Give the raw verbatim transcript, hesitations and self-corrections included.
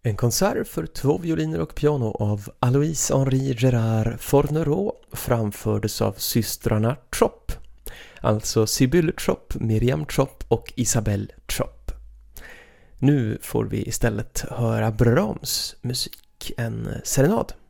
En konsert för två violiner och piano av Alois-Henri Gérard Fornereau framfördes av systrarna Trop, alltså Sibylle Trop, Miriam Trop och Isabelle Trop. Nu får vi istället höra Brahms musik, en serenad.